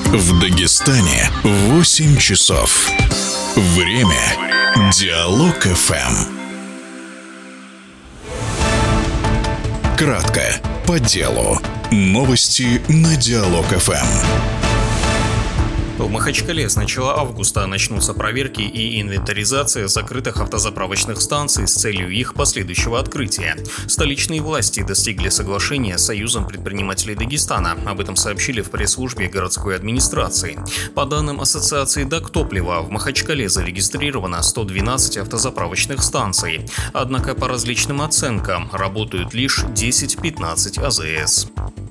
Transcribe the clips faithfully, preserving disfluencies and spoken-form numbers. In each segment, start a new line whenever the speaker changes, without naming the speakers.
В Дагестане восемь часов. Время Диалог эф эм. Кратко, по делу. Новости на Диалог эф эм.
В Махачкале с начала августа начнутся проверки и инвентаризация закрытых автозаправочных станций с целью их последующего открытия. Столичные власти достигли соглашения с Союзом предпринимателей Дагестана. Об этом сообщили в пресс-службе городской администрации. По данным ассоциации Дагтоплива, в Махачкале зарегистрировано сто двенадцать автозаправочных станций. Однако по различным оценкам работают лишь десять-пятнадцать а зэ эс.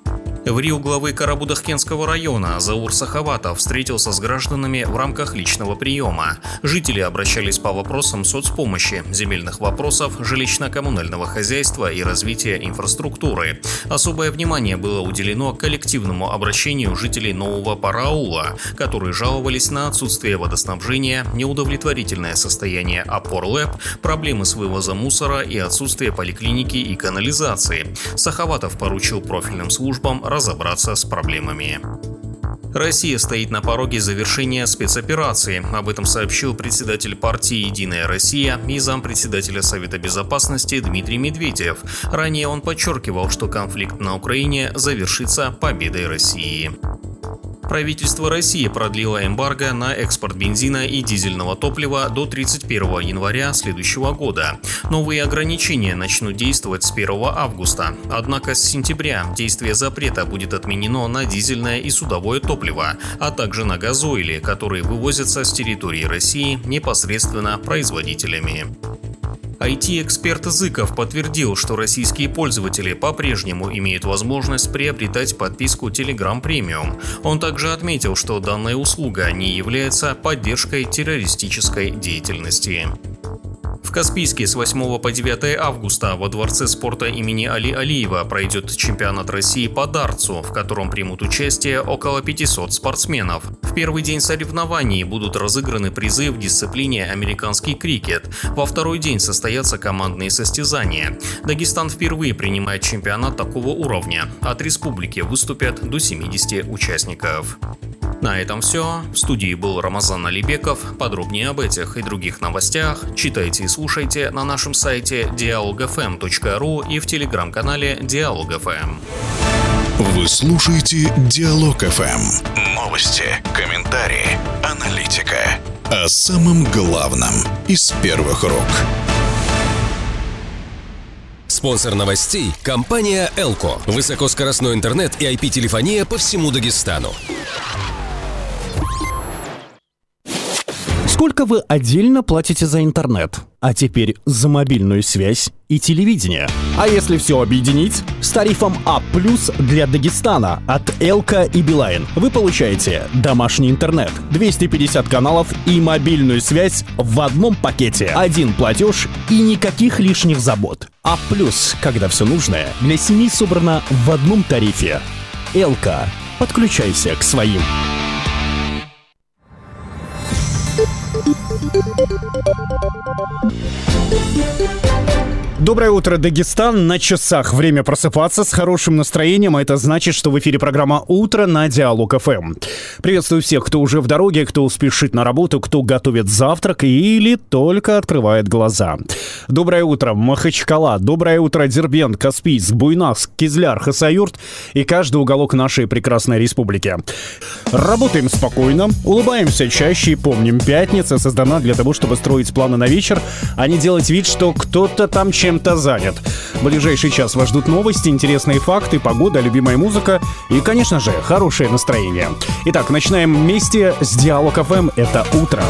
В Рио главы Карабудахкенского района Заур Сахаватов встретился с гражданами в рамках личного приема. Жители обращались по вопросам соцпомощи, земельных вопросов, жилищно-коммунального хозяйства и развития инфраструктуры. Особое внимание было уделено коллективному обращению жителей Нового Параула, которые жаловались на отсутствие водоснабжения, неудовлетворительное состояние опор ЛЭП, проблемы с вывозом мусора и отсутствие поликлиники и канализации. Сахаватов поручил профильным службам разобраться с проблемами. Россия стоит на пороге завершения спецоперации. Об этом сообщил председатель партии «Единая Россия» и зампредседателя Совета Безопасности Дмитрий Медведев. Ранее он подчеркивал, что конфликт на Украине завершится победой России. Правительство России продлило эмбарго на экспорт бензина и дизельного топлива до тридцать первого января следующего года. Новые ограничения начнут действовать с первого августа. Однако с сентября действие запрета будет отменено на дизельное и судовое топливо, а также на газоили, которые вывозятся с территории России непосредственно производителями. ай ти-эксперт Зыков подтвердил, что российские пользователи по-прежнему имеют возможность приобретать подписку Telegram Premium. Он также отметил, что данная услуга не является поддержкой террористической деятельности. В Каспийске с восьмого по девятое августа во Дворце спорта имени Али Алиева пройдет чемпионат России по дартсу, в котором примут участие около пятисот спортсменов. В первый день соревнований будут разыграны призы в дисциплине американский крикет. Во второй день состоятся командные состязания. Дагестан впервые принимает чемпионат такого уровня. От республики выступят до семидесяти участников. На этом все. В студии был Рамазан Алибеков. Подробнее об этих и других новостях читайте и слушайте на нашем сайте диалог эф эм точка ру и в телеграм-канале Диалог эф эм.
Вы слушаете Диалог эф эм. Новости, комментарии, аналитика. О самом главном из первых рук.
Спонсор новостей – компания Элко. Высокоскоростной интернет и ай пи-телефония по всему Дагестану.
Сколько вы отдельно платите за интернет? А теперь за мобильную связь и телевидение. А если все объединить? С тарифом А плюс для Дагестана от Элка и Билайн вы получаете домашний интернет, двести пятьдесят каналов и мобильную связь в одном пакете. Один платеж и никаких лишних забот. А плюс, когда все нужное для семьи собрано в одном тарифе. Элка. Подключайся к своим. Доброе утро, Дагестан. На часах время просыпаться с хорошим настроением. А это значит, что в эфире программа «Утро» на Диалог эф эм. Приветствую всех, кто уже в дороге, кто спешит на работу, кто готовит завтрак или только открывает глаза. Доброе утро, Махачкала. Доброе утро, Дербент, Каспийск, Буйнакск, Кизляр, Хасавюрт и каждый уголок нашей прекрасной республики. Работаем спокойно, улыбаемся чаще и помним, пятница создана для того, чтобы строить планы на вечер, а не делать вид, что кто-то там чем-то занят. В ближайший час вас ждут новости, интересные факты, погода, любимая музыка и, конечно же, хорошее настроение. Итак, начинаем вместе с Диалог эф эм. Это «Утро».